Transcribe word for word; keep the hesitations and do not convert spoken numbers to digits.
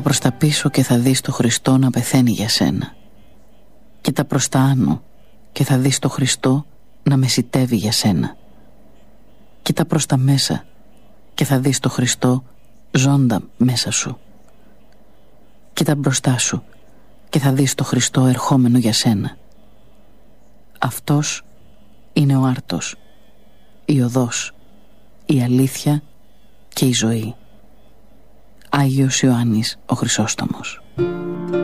Κοίτα προς τα πίσω και θα δεις το Χριστό να πεθαίνει για σένα. Κοίτα προς τα άνω και θα δεις το Χριστό να μεσιτεύει για σένα. Κοίτα προς τα μέσα και θα δεις το Χριστό ζώντα μέσα σου. Κοίτα μπροστά σου και θα δεις το Χριστό ερχόμενο για σένα. Αυτός είναι ο άρτος, η οδός, η αλήθεια και η ζωή. Άγιος Ιωάννης ο Χρυσόστομος.